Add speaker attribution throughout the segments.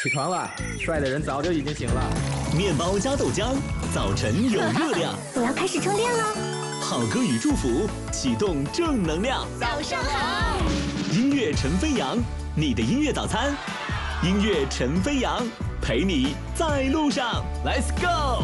Speaker 1: 起床了，帅的人早就已经醒了。
Speaker 2: 面包加豆浆，早晨有热量。
Speaker 3: 我要开始充电了。
Speaker 2: 好歌与祝福，启动正能量。
Speaker 3: 早上好，
Speaker 2: 音乐陈飞扬，你的音乐早餐。音乐陈飞扬，陪你在路上。Let's go。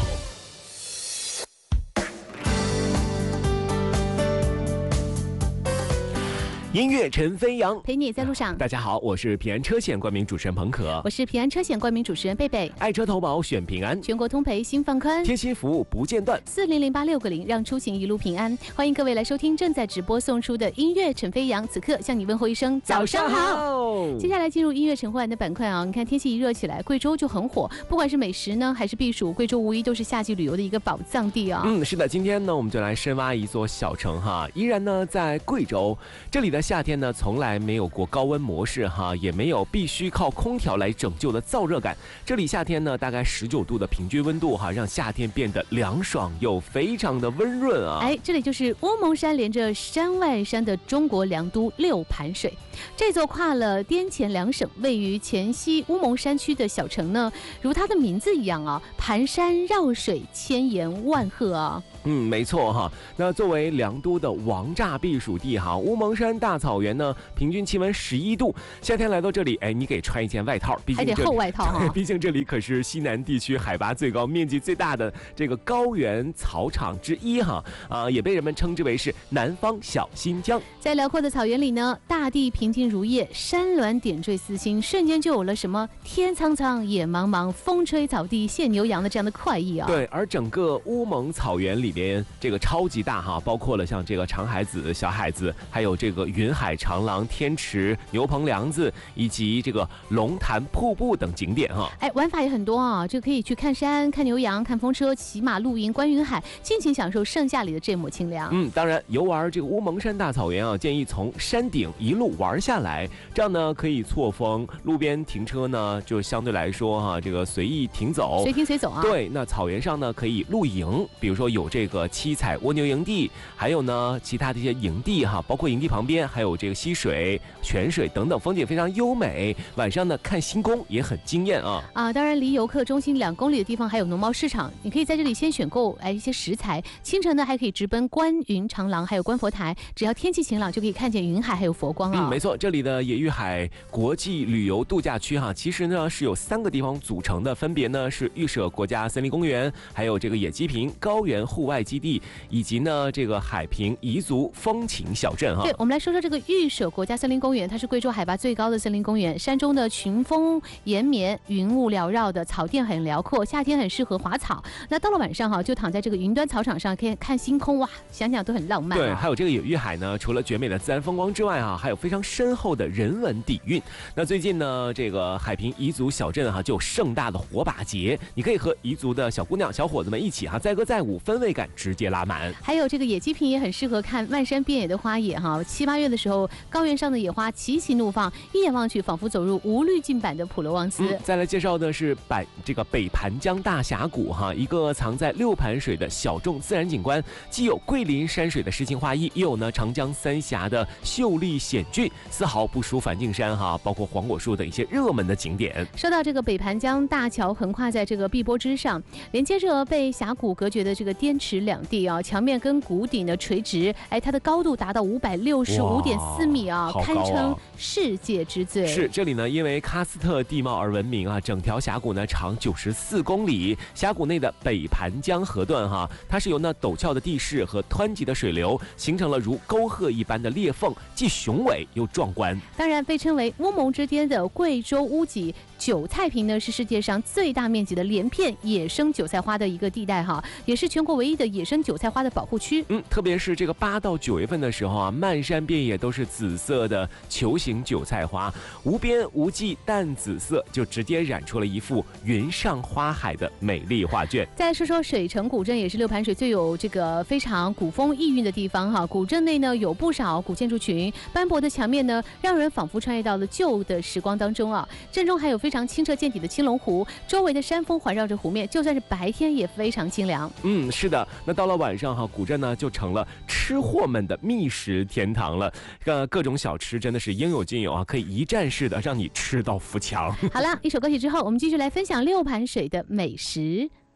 Speaker 4: 音乐陈飞扬，
Speaker 5: 陪你在路上。
Speaker 4: 大家好，我是平安车险冠名主持人彭可，
Speaker 5: 我是平安车险冠名主持人贝贝。
Speaker 4: 爱车投保选平安，
Speaker 5: 全国通赔心放宽，
Speaker 4: 贴心服务不间断
Speaker 5: ，4008660让出行一路平安。欢迎各位来收听正在直播送出的音乐陈飞扬，此刻向你问候一声早上好。接下来进入音乐陈慧兰的板块啊，你看天气一热起来，贵州就很火，不管是美食呢还是避暑，贵州无疑都是夏季旅游的一个宝藏地啊。
Speaker 4: 是的，今天呢我们就来深挖一座小城哈，依然呢在贵州，这里的夏天呢从来没有过高温模式哈，也没有必须靠空调来拯救的燥热感。这里夏天呢大概19度的平均温度哈，让夏天变得凉爽又非常的温润啊。
Speaker 5: 这里就是乌蒙山连着山外山的中国良都六盘水。这座跨了滇黔两省，位于黔西乌蒙山区的小城呢，如它的名字一样啊，盘山绕水，千岩万壑啊。
Speaker 4: 没错哈。那作为良都的王炸避暑地哈，乌蒙山大草原呢，平均气温11度，夏天来到这里，你给穿一件外套，毕竟
Speaker 5: 还得厚外套哈。
Speaker 4: 毕竟这里可是西南地区海拔最高、面积最大的这个高原草场之一哈，也被人们称之为是南方小新疆。
Speaker 5: 在辽阔的草原里呢，大地平静如夜，山峦点缀四星，瞬间就有了什么天苍苍野茫茫，风吹草低见牛羊的这样的快意啊。
Speaker 4: 对，而整个乌蒙草原里边这个超级大哈，包括了像这个长海子、小海子，还有这个云海长廊、天池、牛棚梁子，以及这个龙潭瀑布等景点哈。
Speaker 5: 玩法也很多啊，就可以去看山、看牛羊、看风车、骑马、露营、观云海，尽情享受盛夏里的这抹清凉。
Speaker 4: 当然游玩这个乌蒙山大草原啊，建议从山顶一路玩下来，这样呢可以错峰，路边停车呢就相对来说哈，这个随意停走，
Speaker 5: 随停随走啊。
Speaker 4: 对，那草原上呢可以露营，比如说有这个七彩蜗牛营地，还有呢其他的一些营地哈，包括营地旁边还有这个溪水、泉水等等，风景非常优美。晚上呢看星空也很惊艳啊。
Speaker 5: 当然离游客中心2公里的地方还有农贸市场，你可以在这里先选购一些食材。清晨呢还可以直奔观云长廊，还有观佛台，只要天气晴朗就可以看见云海还有佛光啊。
Speaker 4: 没错，这里的野玉海国际旅游度假区哈，其实呢是有3个地方组成的，分别呢是玉舍国家森林公园，还有这个野鸡坪高原户外基地，以及呢这个海平彝族风情小镇哈。
Speaker 5: 对，我们来说说这个玉舍国家森林公园，它是贵州海拔最高的森林公园，山中的群峰延绵，云雾缭绕的，草甸很辽阔，夏天很适合滑草。那到了晚上哈，就躺在这个云端草场上，可以看星空，哇，想想都很浪漫。
Speaker 4: 对，还有这个野玉海呢，除了绝美的自然风光之外还有非常深厚的人文底蕴。那最近呢，这个海平彝族小镇就有盛大的火把节，你可以和彝族的小姑娘、小伙子们一起载歌载舞，氛围感直接拉满。
Speaker 5: 还有这个野鸡坪也很适合看漫山遍野的花野哈，7、8月的时候，高原上的野花齐齐怒放，一眼望去仿佛走入无滤镜版的普罗旺斯。
Speaker 4: 再来介绍的是这个北盘江大峡谷哈，一个藏在六盘水的小众自然景观，既有桂林山水的诗情画意，又有呢长江三峡的秀丽险峻，丝毫不输梵净山哈，包括黄果树等一些热门的景点。
Speaker 5: 说到这个北盘江大桥横跨在这个碧波之上，连接着被峡谷隔绝的这个滇池两地啊，墙面跟谷底呢垂直，它的高度达到565.4米啊，堪称世界之最。
Speaker 4: 是，这里呢因为喀斯特地貌而闻名啊，整条峡谷呢长94公里，峡谷内的北盘江河段哈，它是由那陡峭的地势和湍急的水流形成了如沟壑一般的裂缝，既雄伟又壮观。
Speaker 5: 当然被称为乌蒙之巅的贵州乌脊韭菜坪呢，是世界上最大面积的连片野生韭菜花的一个地带哈，也是全国唯一的野生韭菜花的保护区。
Speaker 4: 特别是这个8到9月份的时候啊，漫山遍野都是紫色的球形韭菜花，无边无际淡紫色，就直接染出了一幅云上花海的美丽画卷。
Speaker 5: 再说说水城古镇，也是六盘水最有这个非常古风意韵的地方哈。古镇内呢有不少古建筑群，斑驳的墙面呢让人仿佛穿越到了旧的时光当中啊。镇中还有非常清澈见底的青龙湖，周围的山峰环绕着湖面，就算是白天也非常清凉。
Speaker 4: 是的，那到了晚上哈，古镇呢就成了吃货们的觅食天堂了。 了，各种小吃真的是应有尽有啊，可以一站式的让你吃到扶墙。
Speaker 5: 好了，一首歌曲之后，我们继续来分享六盘水的美食。